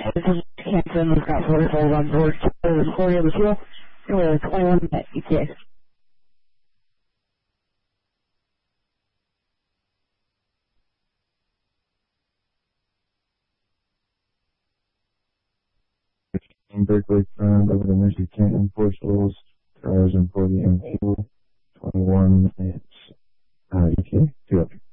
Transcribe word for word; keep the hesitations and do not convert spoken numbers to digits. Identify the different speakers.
Speaker 1: This is Hanson. We've got forty-four on board. There's forty of the fuel. And we're twenty-one at E T A.
Speaker 2: Berkeley front over to Michigan Canton, four souls, two hours and forty and fuel, twenty-one minutes, uh, E T A, two up.